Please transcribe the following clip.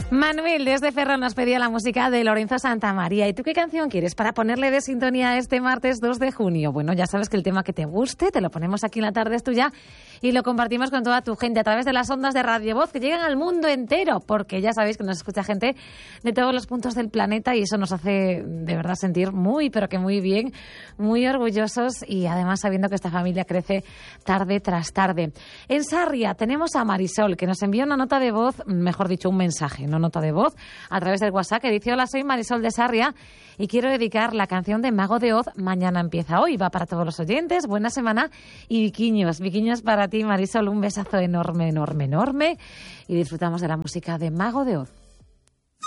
Manuel, desde Ferrol, nos pedía la música de Lorenzo Santamaría. ¿Y tú qué canción quieres para ponerle de sintonía este martes 2 de junio? Bueno, ya sabes que el tema que te guste te lo ponemos aquí en La Tarde es Tuya y lo compartimos con toda tu gente a través de las ondas de Radio Voz que llegan al mundo entero, porque ya sabéis que nos escucha gente de todos los puntos del planeta y eso nos hace de verdad sentir muy, pero que muy bien, muy orgullosos y además sabiendo que esta familia crece tarde tras tarde. En Sarria tenemos a Marisol, que nos envía una nota de voz, mejor dicho, un mensaje, no nota de voz, a través del WhatsApp, que dice: hola, soy Marisol de Sarria y quiero dedicar la canción de Mago de Oz, Mañana empieza hoy. Va para todos los oyentes, buena semana y Viquiños para ti, Marisol, un besazo enorme, enorme, enorme y disfrutamos de la música de Mago de Oz.